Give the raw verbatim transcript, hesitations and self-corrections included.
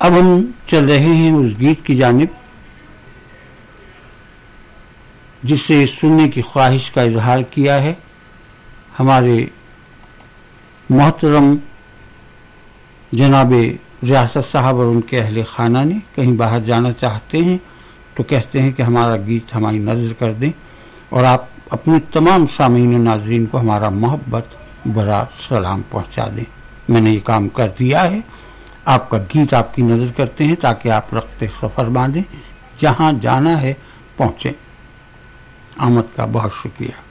अब हम चल रहे हैं उस गीत की जानिब जिसे सुनने की ख्वाहिश का इजहार किया है हमारे मोहतरम जनाबे रियासत साहब और उनके अहले खाना ने। कहीं बाहर जाना चाहते हैं तो कहते हैं कि हमारा गीत हमारी नज़र कर दें और आप अपने तमाम सामीन और नाज़रीन को हमारा मोहब्बत भरा सलाम पहुंचा दें। मैंने ये काम कर दिया है। आपका गीत आपकी नज़र करते हैं ताकि आप रखते सफ़र बांधें, जहां जाना है पहुंचें। आमद का बहुत शुक्रिया।